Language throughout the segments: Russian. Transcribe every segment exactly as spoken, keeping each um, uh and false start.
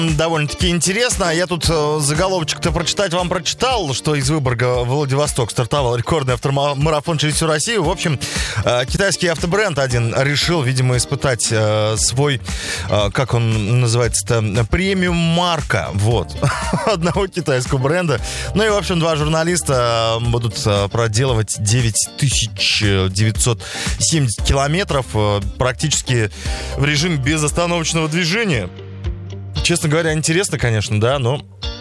Довольно-таки интересно. Я тут э, заголовочек-то прочитать вам прочитал, что из Выборга в Владивосток стартовал рекордный автомарафон через всю Россию. В общем, э, китайский автобренд один решил, видимо, испытать э, свой, э, как он называется-то, премиум-марка. Вот. Одного китайского бренда. Ну и, в общем, два журналиста будут э, проделывать девять тысяч девятьсот семьдесят километров э, практически в режиме безостановочного движения. Честно говоря, интересно, конечно, да, но,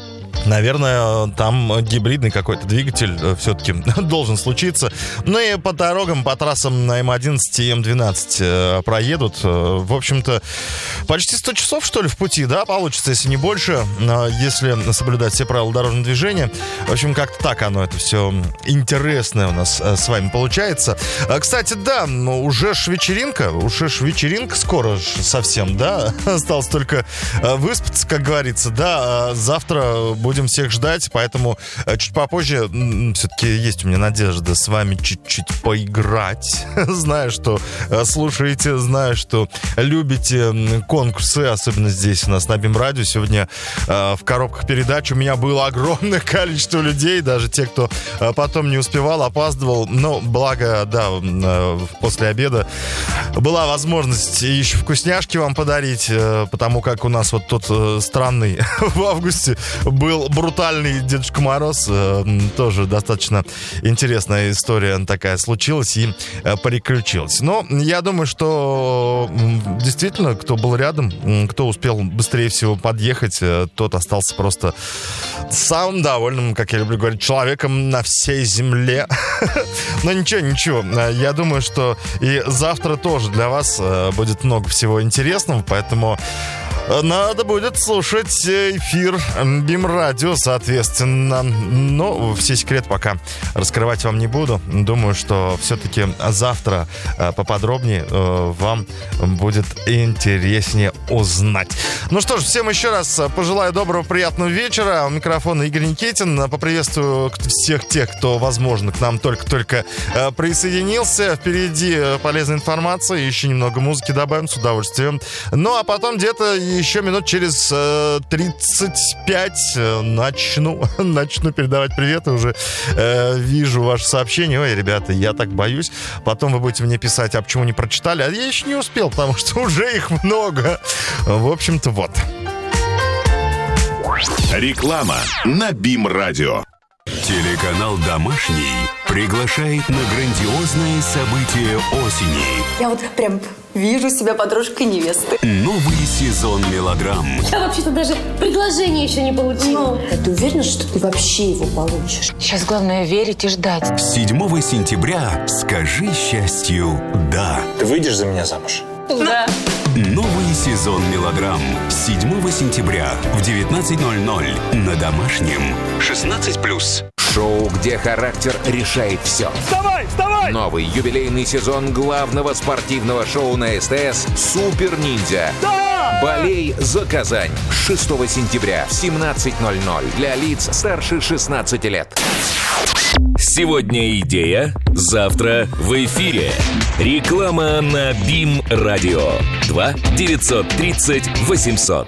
наверное, там гибридный какой-то двигатель все-таки должен случиться. Ну и по дорогам, по трассам на эм одиннадцать и эм двенадцать проедут. В общем-то, почти сто часов, что ли, в пути, да, получится, если не больше, если соблюдать все правила дорожного движения. В общем, как-то так оно, это все интересное у нас с вами получается. Кстати, да, уже ж вечеринка, уже ж вечеринка скоро ж совсем, да, осталось только выспаться, как говорится, да, завтра будем всех ждать, поэтому чуть попозже все-таки есть у меня надежда с вами чуть-чуть поиграть. Знаю, что слушаете, знаю, что любите конкурсы, особенно здесь у нас на БИМ-радио. Сегодня в коробках передач у меня было огромное количество людей, даже те, кто потом не успевал, опаздывал. Но благо, да, после обеда была возможность еще вкусняшки вам подарить, потому как у нас вот тот странный в августе был брутальный Дедушка Мороз. Тоже достаточно интересная история такая случилась и переключилась. Но я думаю, что действительно, кто был рядом, кто успел быстрее всего подъехать, тот остался просто самым довольным, как я люблю говорить, человеком на всей земле. Но ничего, ничего. Я думаю, что и завтра тоже для вас будет много всего интересного, поэтому надо будет слушать эфир БИМ-радио, соответственно. Но все секреты пока раскрывать вам не буду. Думаю, что все-таки завтра поподробнее вам будет интереснее узнать. Ну что ж, всем еще раз пожелаю доброго, приятного вечера. У микрофона Игорь Никитин. Поприветствую всех тех, кто, возможно, к нам только-только присоединился. Впереди полезная информация, еще немного музыки добавим с удовольствием. Ну а потом где-то еще минут через э, тридцать пять э, начну, начну передавать приветы. Уже э, вижу ваше сообщение. Ой, ребята, я так боюсь. Потом вы будете мне писать, а почему не прочитали? А я еще не успел, потому что уже их много. В общем-то, вот. Реклама на БИМ-радио. Телеканал «Домашний» приглашает на грандиозное событие осени. Я вот прям вижу себя подружкой невесты. Новый сезон мелодрам. Я вообще-то даже предложение еще не получила. Ну, а ты уверена, что ты вообще его получишь? Сейчас главное верить и ждать. седьмого сентября скажи счастью «да». Ты выйдешь за меня замуж? Да. Новый сезон мелодрам. седьмого сентября в девятнадцать ноль ноль на Домашнем. шестнадцать плюс. Шоу, где характер решает все. Вставай, вставай! Новый юбилейный сезон главного спортивного шоу на СТС «Супер Ниндзя». Да! Болей за Казань. шестого сентября в семнадцать ноль ноль для лиц старше шестнадцати лет. Сегодня идея, завтра в эфире. Реклама на БИМ-радио. два девятьсот тридцать восемьсот.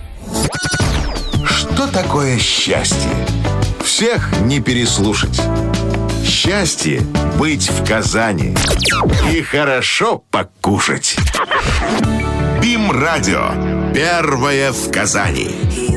Что такое счастье? Всех не переслушать. Счастье — быть в Казани и хорошо покушать. БИМ-радио. Первое в Казани.